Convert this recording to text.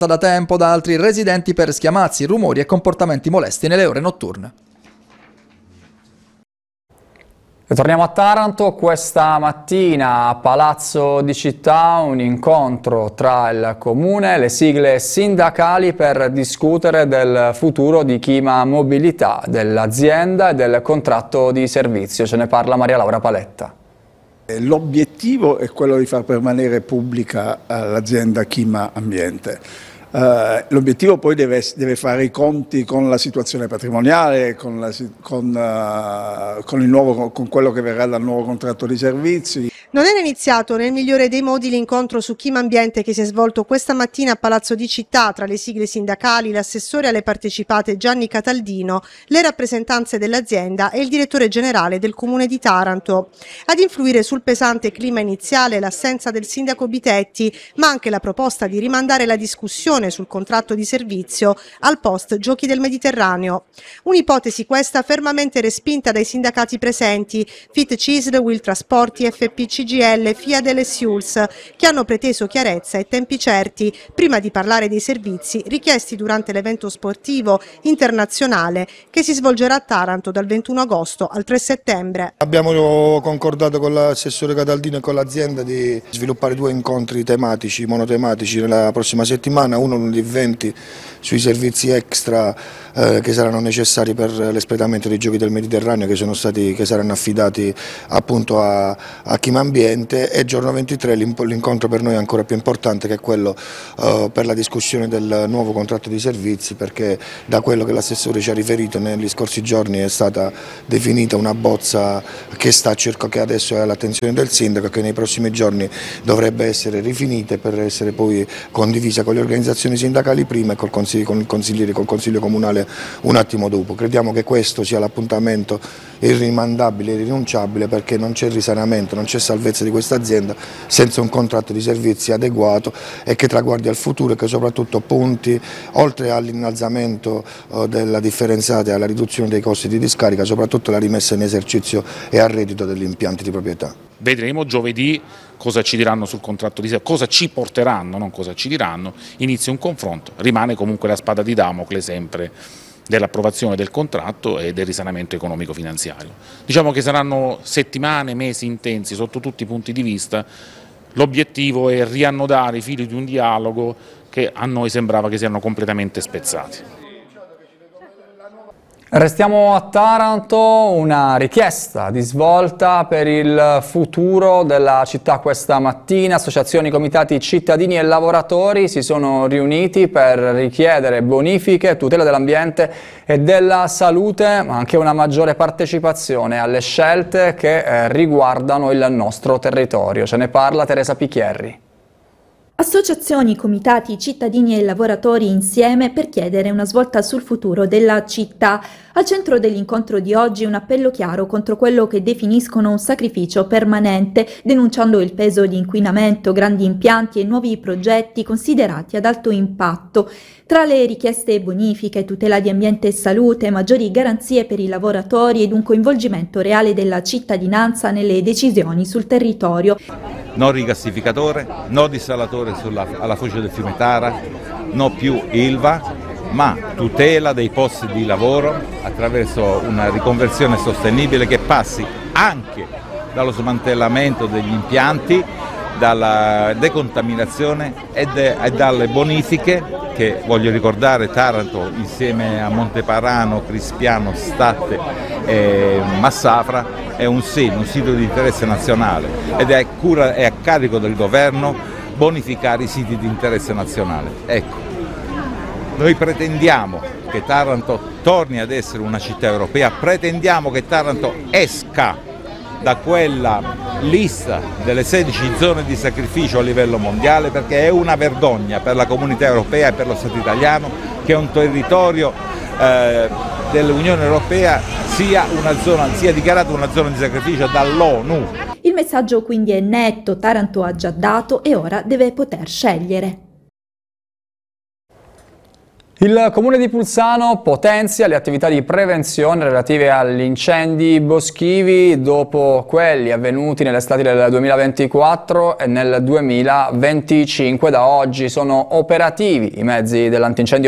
da tempo da altri residenti per schiamazzi, rumori e comportamenti molesti nelle ore notturne. Torniamo a Taranto. Questa mattina a Palazzo di Città un incontro tra il Comune e le sigle sindacali per discutere del futuro di Chima Mobilità, dell'azienda e del contratto di servizio. Ce ne parla Maria Laura Paletta. L'obiettivo è quello di far permanere pubblica l'azienda Chima Ambiente. L'obiettivo poi deve fare i conti con la situazione patrimoniale, con quello che verrà dal nuovo contratto di servizi. Non era iniziato nel migliore dei modi l'incontro su Chima Ambiente che si è svolto questa mattina a Palazzo di Città tra le sigle sindacali, l'assessore alle partecipate Gianni Cataldino, le rappresentanze dell'azienda e il direttore generale del Comune di Taranto. Ad influire sul pesante clima iniziale l'assenza del sindaco Bitetti, ma anche la proposta di rimandare la discussione sul contratto di servizio al post Giochi del Mediterraneo. Un'ipotesi questa fermamente respinta dai sindacati presenti, Fit CISL, Will Trasporti, FP CGL, Fiat e Siuls, che hanno preteso chiarezza e tempi certi prima di parlare dei servizi richiesti durante l'evento sportivo internazionale che si svolgerà a Taranto dal 21 agosto al 3 settembre. Abbiamo concordato con l'assessore Cataldino e con l'azienda di sviluppare 2 incontri tematici, monotematici nella prossima settimana, uno di 20 sui servizi extra che saranno necessari per l'espletamento dei Giochi del Mediterraneo che saranno affidati appunto a Chima Ambiente, e giorno 23 l'incontro per noi è ancora più importante, che è quello per la discussione del nuovo contratto di servizi, perché da quello che l'assessore ci ha riferito negli scorsi giorni è stata definita una bozza che adesso è all'attenzione del sindaco e che nei prossimi giorni dovrebbe essere rifinita per essere poi condivisa con le organizzazioni sindacali prima e col Consiglio Comunale un attimo dopo. Crediamo che questo sia l'appuntamento irrimandabile e irrinunciabile, perché non c'è risanamento, non c'è salvezza di questa azienda senza un contratto di servizi adeguato e che traguardi al futuro e che soprattutto punti, oltre all'innalzamento della differenziata e alla riduzione dei costi di discarica, soprattutto la rimessa in esercizio e al reddito degli impianti di proprietà. Vedremo giovedì cosa ci diranno sul contratto di servizio, cosa ci porteranno, non cosa ci diranno. Inizia un confronto, rimane comunque la spada di Damocle sempre dell'approvazione del contratto e del risanamento economico-finanziario. Diciamo che saranno settimane, mesi intensi sotto tutti i punti di vista. L'obiettivo è riannodare i fili di un dialogo che a noi sembrava che siano completamente spezzati. Restiamo a Taranto, una richiesta di svolta per il futuro della città questa mattina. Associazioni, comitati cittadini e lavoratori si sono riuniti per richiedere bonifiche, tutela dell'ambiente e della salute, ma anche una maggiore partecipazione alle scelte che riguardano il nostro territorio. Ce ne parla Teresa Picchierri. Associazioni, comitati, cittadini e lavoratori insieme per chiedere una svolta sul futuro della città. Al centro dell'incontro di oggi un appello chiaro contro quello che definiscono un sacrificio permanente, denunciando il peso di inquinamento, grandi impianti e nuovi progetti considerati ad alto impatto. Tra le richieste bonifiche, tutela di ambiente e salute, maggiori garanzie per i lavoratori ed un coinvolgimento reale della cittadinanza nelle decisioni sul territorio. No rigassificatore, no dissalatore alla foce del fiume Tara, no più Ilva, ma tutela dei posti di lavoro attraverso una riconversione sostenibile che passi anche dallo smantellamento degli impianti, dalla decontaminazione e dalle bonifiche che, voglio ricordare, Taranto insieme a Monteparano, Crispiano, Statte e Massafra è un sito di interesse nazionale ed è a carico del governo bonificare i siti di interesse nazionale. Ecco, noi pretendiamo che Taranto torni ad essere una città europea, pretendiamo che Taranto esca da quella lista delle 16 zone di sacrificio a livello mondiale, perché è una vergogna per la comunità europea e per lo Stato italiano che un territorio dell'Unione Europea sia dichiarato una zona di sacrificio dall'ONU. Il messaggio quindi è netto, Taranto ha già dato e ora deve poter scegliere. Il Comune di Pulsano potenzia le attività di prevenzione relative agli incendi boschivi dopo quelli avvenuti nell'estate del 2024 e nel 2025. Da oggi sono operativi i mezzi dell'antincendio